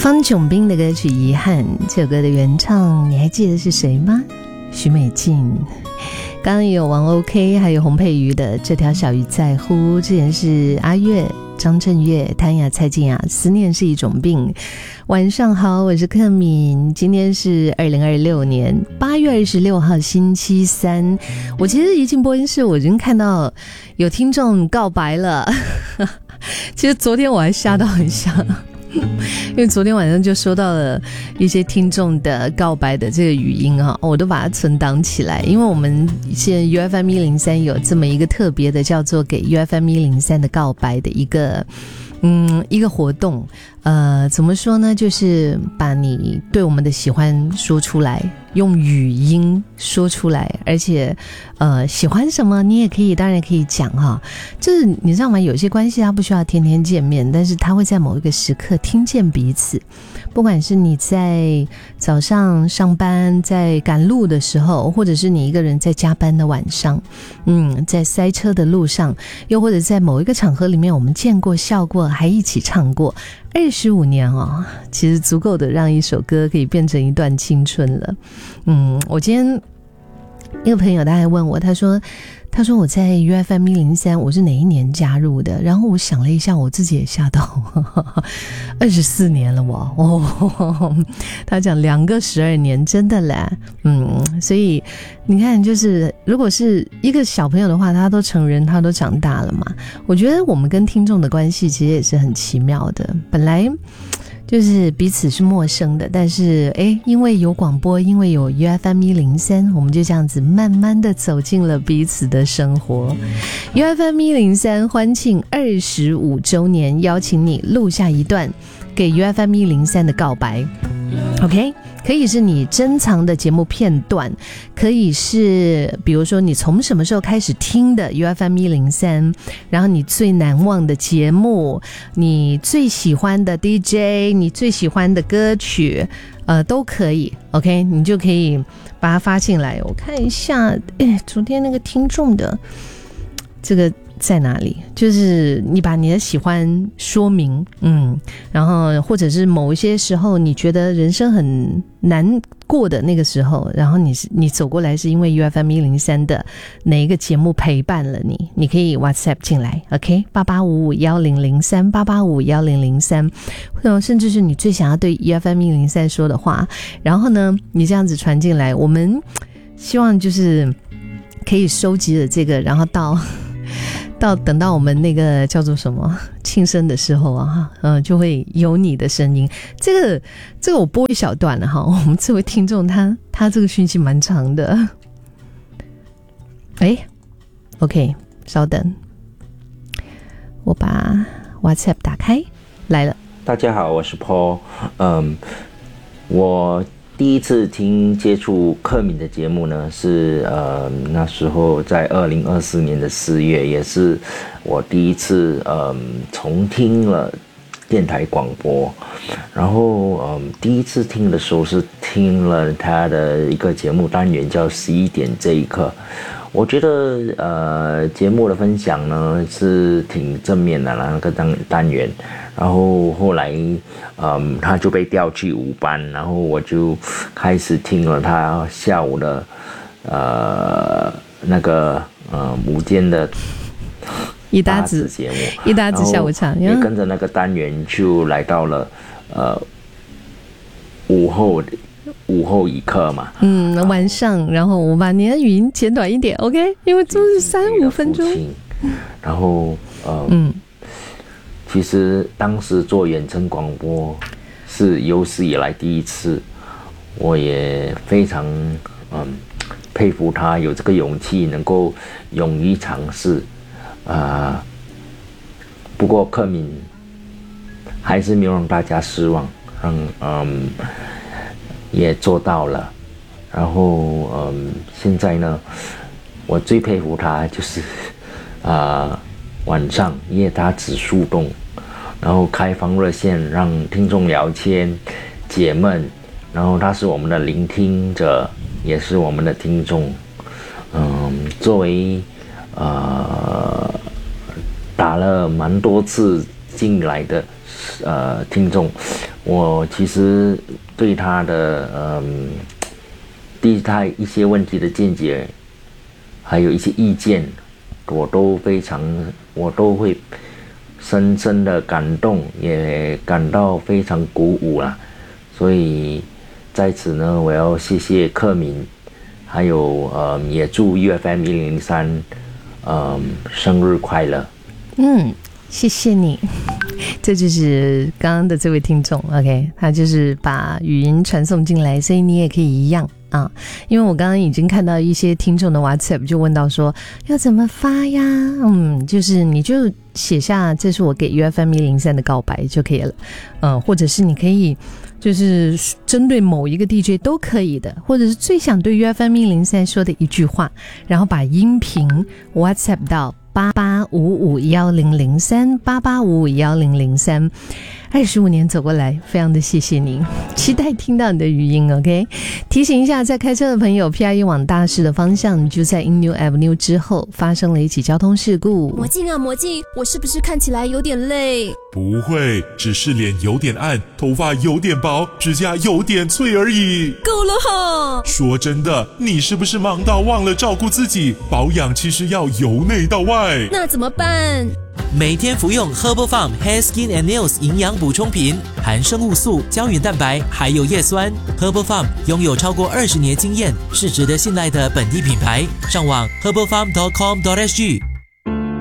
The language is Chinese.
方炯斌的歌曲《遗憾》，这首歌的原唱你还记得是谁吗？许美静。刚刚也有王 OK 还有洪佩瑜的这条小鱼在乎，之前是阿月、张震岳、谭雅、蔡健雅，思念是一种病。晚上好，我是克敏，今天是2026年8月26号星期三。我其实一进播音室我已经看到有听众告白了其实昨天我还吓到很吓因为昨天晚上就收到了一些听众的告白的这个语音啊，我都把它存档起来，因为我们现在 UFM 103有这么一个特别的叫做给 UFM 103的告白的一个活动，怎么说呢？就是把你对我们的喜欢说出来，用语音说出来，而且喜欢什么你也可以，当然可以讲哈。就是你知道吗？有些关系它不需要天天见面，但是它会在某一个时刻听见彼此。不管是你在早上上班在赶路的时候，或者是你一个人在加班的晚上，在塞车的路上，又或者在某一个场合里面我们见过笑过还一起唱过25年哦，其实足够的让一首歌可以变成一段青春了。我今天一个朋友他还问我，他说我在 UFM 103我是哪一年加入的，然后我想了一下，我自己也吓到24年了他讲2个12年，真的啦。所以你看，就是如果是一个小朋友的话，他都成人，他都长大了嘛。我觉得我们跟听众的关系其实也是很奇妙的，本来就是彼此是陌生的，但是因为有广播，因为有 UFM 103，我们就这样子慢慢的走进了彼此的生活。UFM 103欢庆25周年，邀请你录下一段给 UFM 103的告白。OK， 可以是你珍藏的节目片段，可以是比如说你从什么时候开始听的 UFM 103，然后你最难忘的节目，你最喜欢的 DJ， 你最喜欢的歌曲，都可以。 OK， 你就可以把它发进来。我看一下昨天那个听众的这个在哪里，就是你把你的喜欢说明，然后或者是某一些时候你觉得人生很难过的那个时候，然后你走过来是因为 UFM 103的哪一个节目陪伴了你，你可以 WhatsApp 进来 OK， 88551003 88551003，甚至是你最想要对 UFM 103说的话，然后呢你这样子传进来，我们希望就是可以收集了这个，然后等到我们那个叫做什么庆生的时候啊，就会有你的声音。这个我播一小段了哈。我们这位听众他这个讯息蛮长的。OK， 稍等，我把 WhatsApp 打开来了。 大家好，我是 Paul。我第一次接触克敏的节目呢，是那时候在2024年的4月，也是我第一次重听了电台广播。然后第一次听的时候是听了他的一个节目单元叫11点这一刻。我觉得节目的分享呢是挺正面的那个单元，然后后来他就被调去5班，然后我就开始听了他下午的那个午间的一搭子节目， 一搭子下午场， 也跟着那个单元就来到了午后一刻嘛， 晚上，然后我把你的语音剪短一点 OK， 因为都是3-5分钟。 然后其实当时做远程广播是有史以来第一次，我也非常佩服他有这个勇气，能够勇于尝试。不过克敏还是没有让大家失望，也做到了。然后现在呢，我最佩服他就是晚上夜他只树洞，然后开放热线让听众聊天解闷，然后他是我们的聆听者，也是我们的听众。作为打了蛮多次进来的听众， 我其实对他的对他一些问题的见解，还有一些意见，我都会深深的感动，也感到非常鼓舞啦。所以在此呢，我要谢谢克敏，还有也祝 UFM1003生日快乐。 谢谢你。这就是刚刚的这位听众 OK， 他就是把语音传送进来，所以你也可以一样啊。因为我刚刚已经看到一些听众的 WhatsApp 就问到说要怎么发呀，就是你就写下这是我给 UFM103 的告白就可以了，或者是你可以就是针对某一个 DJ 都可以的，或者是最想对 UFM103 说的一句话，然后把音频 WhatsApp 到88551003 88551003。25年走过来，非常的谢谢您，期待听到你的语音 OK。 提醒一下在开车的朋友， PRE 往大市的方向就在 Innew Avenue 之后发生了一起交通事故。 魔镜啊魔镜，我是不是看起来有点累？ 不会，只是脸有点暗，头发有点薄，指甲有点脆而已。 够了哈！ 说真的，你是不是忙到忘了照顾自己？保养其实要由内到外。 那怎么办？ 每天服用 Herbal Farm Hair Skin and Nails 营养补充品，含生物素、胶原蛋白还有叶酸。Herbal Farm 拥有超过20年经验，是值得信赖的本地品牌。上网 herbalfarm.com.sg